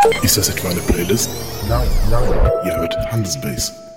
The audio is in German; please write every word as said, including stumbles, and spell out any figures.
Ist das etwa eine Playlist? Nein, nein. Ihr hört Handelsbase.